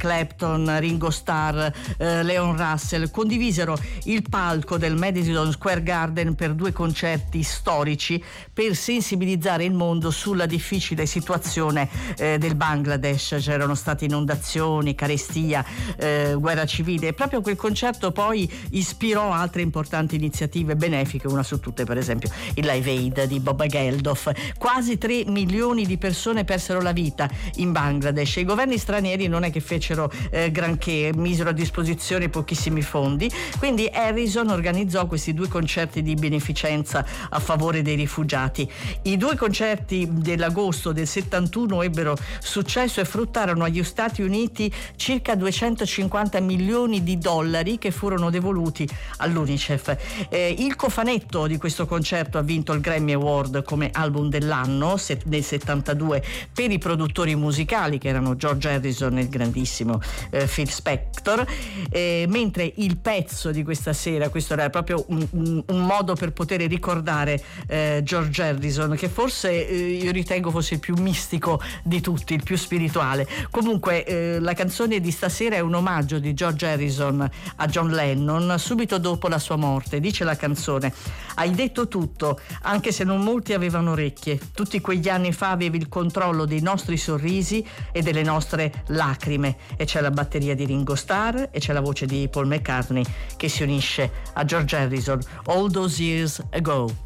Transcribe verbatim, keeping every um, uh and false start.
Clapton, Ringo Starr, eh, Leon Russell condivisero il palco del Madison Square Garden per due concerti storici per sensibilizzare il mondo sulla difficile situazione eh, del Bangladesh. C'erano state inondazioni, carestia, eh, guerra civile, e proprio quel concerto poi ispirò altre importanti iniziative benefiche, una su tutte per esempio il Live Aid di Bob Geldof. Quasi tre milioni di persone persero la vita in Bangladesh. I governi stranieri non è che fecero eh, granché, misero a disposizione pochissimi fondi, quindi Harrison organizzò questi due concerti di beneficenza a favore dei rifugiati. I due concerti dell'agosto del settantuno ebbero successo e fruttarono agli Stati Uniti circa duecentocinquanta milioni di dollari che furono devoluti all'UNICEF. Eh, il cofanetto di questo concerto ha vinto il Grammy Award come album dell'anno nel settantadue per i produttori musicali, che erano George Harrison e il grandissimo eh, Phil Spector, eh, mentre il pezzo di questa sera, questo era proprio un, un, un modo per poter ricordare eh, George Harrison, che forse eh, io ritengo fosse il più mistico di tutti, il più spirituale. Comunque eh, la canzone di stasera è un omaggio di George Harrison a John Lennon subito dopo la sua morte. Dice la canzone: hai detto tutto, anche se non molti avevano orecchie. Tutti quegli anni fa avevi il controllo dei nostri sorrisi e delle nostre lacrime. E c'è la batteria di Ringo Starr e c'è la voce di Paul McCartney che si unisce a George Harrison. All Those Years Ago.